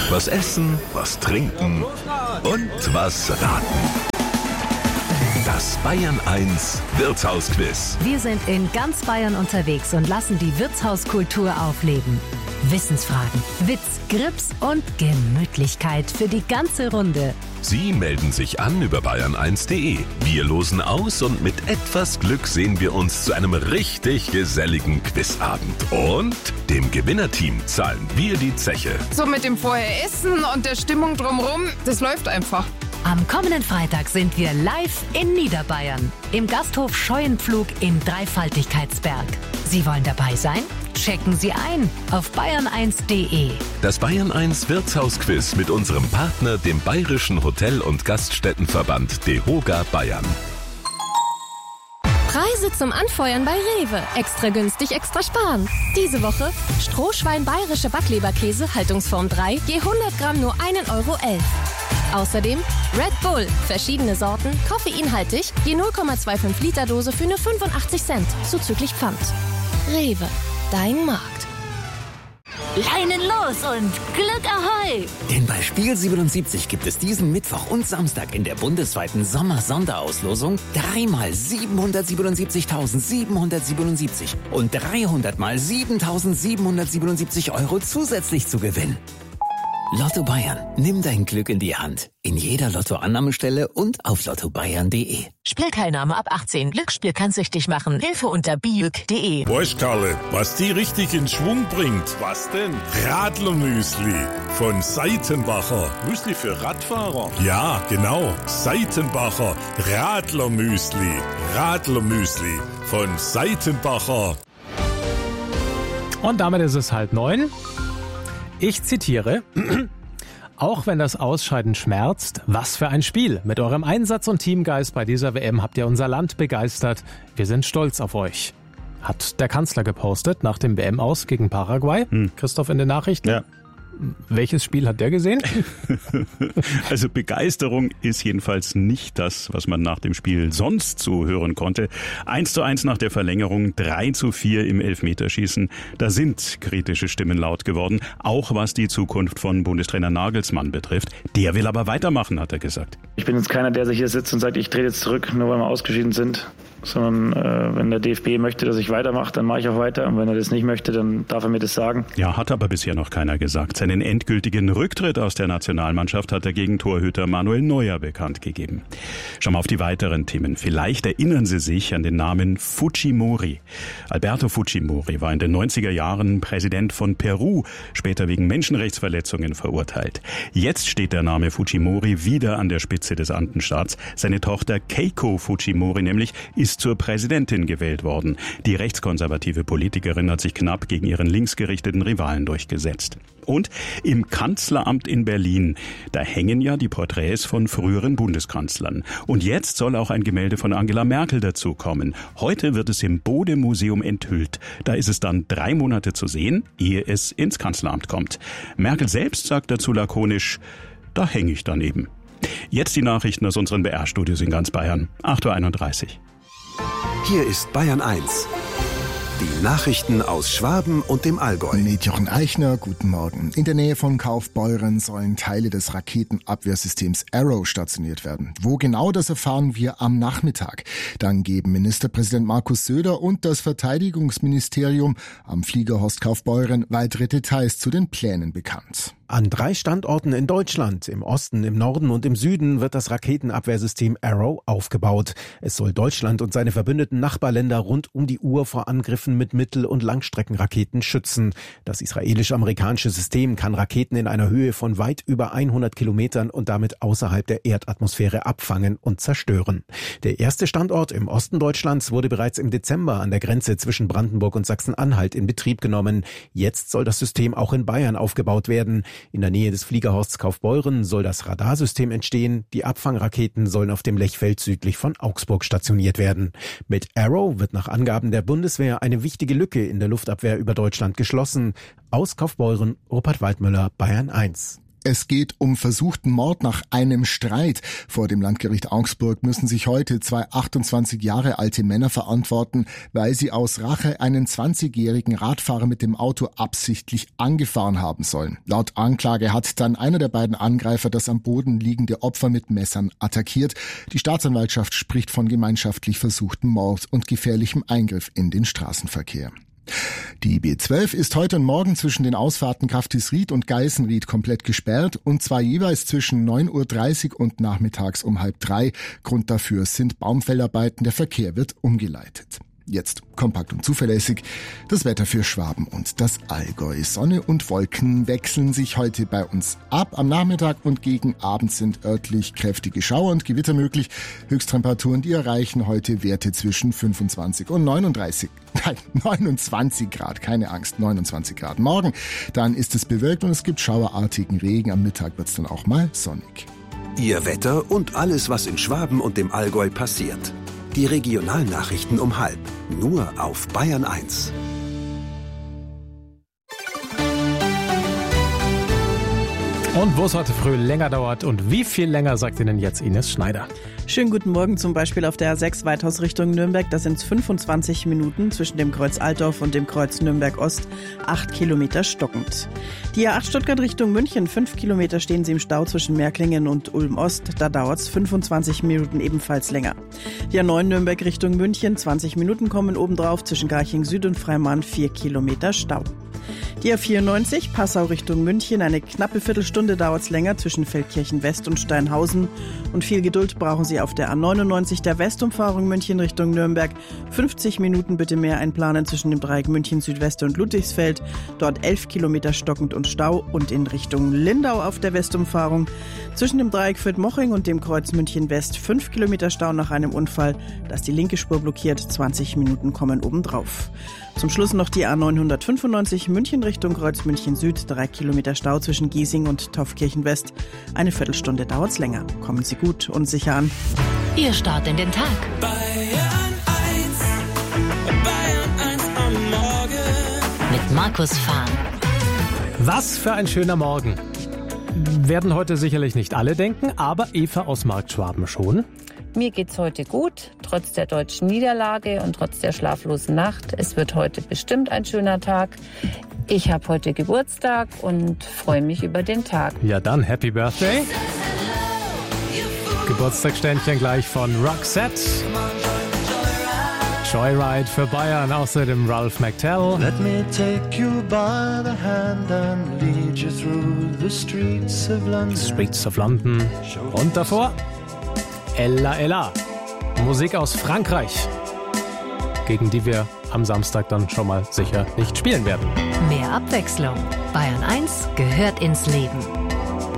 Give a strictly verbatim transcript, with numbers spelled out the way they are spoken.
Was essen, was trinken und was raten. Das Bayern eins Wirtshausquiz. Wir sind in ganz Bayern unterwegs und lassen die Wirtshauskultur aufleben. Wissensfragen, Witz, Grips und Gemütlichkeit für die ganze Runde. Sie melden sich an über bayern eins punkt de. Wir losen aus und mit etwas Glück sehen wir uns zu einem richtig geselligen Quizabend. Und dem Gewinnerteam zahlen wir die Zeche. So mit dem Vorher-Essen und der Stimmung drumherum, das läuft einfach. Am kommenden Freitag sind wir live in Niederbayern im Gasthof Scheuenpflug im Dreifaltigkeitsberg. Sie wollen dabei sein? Checken Sie ein auf bayern eins punkt de. Das Bayern eins Wirtshausquiz mit unserem Partner, dem Bayerischen Hotel- und Gaststättenverband DEHOGA Bayern. Preise zum Anfeuern bei Rewe. Extra günstig, extra sparen. Diese Woche Strohschwein bayerische Backleberkäse, Haltungsform drei, je hundert Gramm nur ein Euro elf. Außerdem Red Bull, verschiedene Sorten, koffeinhaltig, je null Komma fünfundzwanzig Liter Dose für nur fünfundachtzig Cent, zuzüglich Pfand. Rewe, dein Markt. Leinen los und Glück Ahoi! Denn bei Spiel siebenundsiebzig gibt es diesen Mittwoch und Samstag in der bundesweiten Sommer-Sonderauslosung dreimal siebenhundertsiebenundsiebzigtausendsiebenhundertsiebenundsiebzig und dreihundert mal siebentausendsiebenhundertsiebenundsiebzig Euro zusätzlich zu gewinnen. Lotto Bayern, nimm dein Glück in die Hand. In jeder Lottoannahmestelle und auf lotto bayern punkt de. Spielteilnahme ab achtzehn. Glücksspiel kann süchtig machen. Hilfe unter biüg punkt de. Weißt Karle, was die richtig in Schwung bringt? Was denn? Radlermüsli von Seitenbacher. Müsli für Radfahrer? Ja, genau. Seitenbacher Radlermüsli. Radlermüsli von Seitenbacher. Und damit ist es halb neun. Ich zitiere, auch wenn das Ausscheiden schmerzt, was für ein Spiel. Mit eurem Einsatz und Teamgeist bei dieser W M habt ihr unser Land begeistert. Wir sind stolz auf euch. Hat der Kanzler gepostet nach dem W M-Aus gegen Paraguay. Hm. Christoph in den Nachrichten. Ja. Welches Spiel hat der gesehen? Also Begeisterung ist jedenfalls nicht das, was man nach dem Spiel sonst so hören konnte. Eins zu eins nach der Verlängerung, drei zu vier im Elfmeterschießen. Da sind kritische Stimmen laut geworden, auch was die Zukunft von Bundestrainer Nagelsmann betrifft. Der will aber weitermachen, hat er gesagt. Ich bin jetzt keiner, der sich hier sitzt und sagt, ich trete jetzt zurück, nur weil wir ausgeschieden sind. Sondern äh, wenn der D F B möchte, dass ich weitermache, dann mache ich auch weiter. Und wenn er das nicht möchte, dann darf er mir das sagen. Ja, hat aber bisher noch keiner gesagt. Seinen endgültigen Rücktritt aus der Nationalmannschaft hat er gegen Torhüter Manuel Neuer bekannt gegeben. Schauen wir auf die weiteren Themen. Vielleicht erinnern Sie sich an den Namen Fujimori. Alberto Fujimori war in den neunziger Jahren Präsident von Peru, später wegen Menschenrechtsverletzungen verurteilt. Jetzt steht der Name Fujimori wieder an der Spitze des Andenstaats. Seine Tochter Keiko Fujimori nämlich ist zur Präsidentin gewählt worden. Die rechtskonservative Politikerin hat sich knapp gegen ihren linksgerichteten Rivalen durchgesetzt. Und im Kanzleramt in Berlin, da hängen ja die Porträts von früheren Bundeskanzlern. Und jetzt soll auch ein Gemälde von Angela Merkel dazukommen. Heute wird es im Bode-Museum enthüllt. Da ist es dann drei Monate zu sehen, ehe es ins Kanzleramt kommt. Merkel selbst sagt dazu lakonisch, da hänge ich daneben. Jetzt die Nachrichten aus unseren B R-Studios in ganz Bayern. acht Uhr einunddreißig. Hier ist Bayern eins. Die Nachrichten aus Schwaben und dem Allgäu. Mit Jochen Eichner, guten Morgen. In der Nähe von Kaufbeuren sollen Teile des Raketenabwehrsystems Arrow stationiert werden. Wo genau, das erfahren wir am Nachmittag. Dann geben Ministerpräsident Markus Söder und das Verteidigungsministerium am Fliegerhorst Kaufbeuren weitere Details zu den Plänen bekannt. An drei Standorten in Deutschland, im Osten, im Norden und im Süden, wird das Raketenabwehrsystem Arrow aufgebaut. Es soll Deutschland und seine verbündeten Nachbarländer rund um die Uhr vor Angriffen mit Mittel- und Langstreckenraketen schützen. Das israelisch-amerikanische System kann Raketen in einer Höhe von weit über hundert Kilometern und damit außerhalb der Erdatmosphäre abfangen und zerstören. Der erste Standort im Osten Deutschlands wurde bereits im Dezember an der Grenze zwischen Brandenburg und Sachsen-Anhalt in Betrieb genommen. Jetzt soll das System auch in Bayern aufgebaut werden. In der Nähe des Fliegerhorsts Kaufbeuren soll das Radarsystem entstehen. Die Abfangraketen sollen auf dem Lechfeld südlich von Augsburg stationiert werden. Mit Arrow wird nach Angaben der Bundeswehr eine wichtige Lücke in der Luftabwehr über Deutschland geschlossen. Aus Kaufbeuren, Rupert Waldmüller, Bayern eins. Es geht um versuchten Mord nach einem Streit. Vor dem Landgericht Augsburg müssen sich heute zwei achtundzwanzig Jahre alte Männer verantworten, weil sie aus Rache einen zwanzigjährigen Radfahrer mit dem Auto absichtlich angefahren haben sollen. Laut Anklage hat dann einer der beiden Angreifer das am Boden liegende Opfer mit Messern attackiert. Die Staatsanwaltschaft spricht von gemeinschaftlich versuchten Mord und gefährlichem Eingriff in den Straßenverkehr. Die B zwölf ist heute und morgen zwischen den Ausfahrten Graftisried und Geißenried komplett gesperrt, und zwar jeweils zwischen neun Uhr dreißig und nachmittags um halb drei. Grund dafür sind Baumfellarbeiten, der Verkehr wird umgeleitet. Jetzt kompakt und zuverlässig das Wetter für Schwaben und das Allgäu. Sonne und Wolken wechseln sich heute bei uns ab. Am Nachmittag und gegen Abend sind örtlich kräftige Schauer und Gewitter möglich. Höchsttemperaturen, die erreichen heute Werte zwischen fünfundzwanzig und neununddreißig. Nein, neunundzwanzig Grad, keine Angst, neunundzwanzig Grad. Morgen, dann ist es bewölkt und es gibt schauerartigen Regen. Am Mittag wird es dann auch mal sonnig. Ihr Wetter und alles, was in Schwaben und dem Allgäu passiert. Die Regionalnachrichten um halb. Nur auf Bayern eins. Und wo es heute früh länger dauert und wie viel länger, sagt Ihnen jetzt Ines Schneider. Schönen guten Morgen, zum Beispiel auf der A sechs Weithaus Richtung Nürnberg. Da sind es fünfundzwanzig Minuten zwischen dem Kreuz Altdorf und dem Kreuz Nürnberg Ost. acht Kilometer stockend. Die A acht Stuttgart Richtung München. fünf Kilometer stehen Sie im Stau zwischen Märklingen und Ulm Ost. Da dauert es fünfundzwanzig Minuten ebenfalls länger. Die A neun Nürnberg Richtung München. zwanzig Minuten kommen obendrauf zwischen Garching Süd und Freimann. vier Kilometer Stau. Die A vierundneunzig Passau Richtung München. Eine knappe Viertelstunde dauert es länger zwischen Feldkirchen West und Steinhausen. Und viel Geduld brauchen Sie auf der A neunundneunzig der Westumfahrung München Richtung Nürnberg. fünfzig Minuten bitte mehr einplanen zwischen dem Dreieck München Südwest und Ludwigsfeld. Dort elf Kilometer stockend und Stau. Und in Richtung Lindau auf der Westumfahrung zwischen dem Dreieck Fürth-Moching und dem Kreuz München West fünf Kilometer Stau nach einem Unfall. Da ist die linke Spur blockiert. zwanzig Minuten kommen obendrauf. Zum Schluss noch die A neunhundertfünfundneunzig München Richtung Kreuz München Süd. drei Kilometer Stau zwischen Giesing und Taufkirchen West. Eine Viertelstunde dauert's länger. Kommen Sie gut und sicher an. Ihr Start in den Tag. Bayern eins, Bayern eins am Morgen. Mit Markus Fahn. Was für ein schöner Morgen. Werden heute sicherlich nicht alle denken, aber Eva aus Marktschwaben schon. Mir geht's heute gut, trotz der deutschen Niederlage und trotz der schlaflosen Nacht. Es wird heute bestimmt ein schöner Tag. Ich habe heute Geburtstag und freue mich über den Tag. Ja dann, Happy Birthday. Geburtstagsständchen gleich von Roxette. Joyride für Bayern, außerdem Ralph McTell. Let me take you by the hand and lead you through the streets of London. Streets of London. Und davor Ella Ella. Musik aus Frankreich, gegen die wir am Samstag dann schon mal sicher nicht spielen werden. Mehr Abwechslung. Bayern eins gehört ins Leben.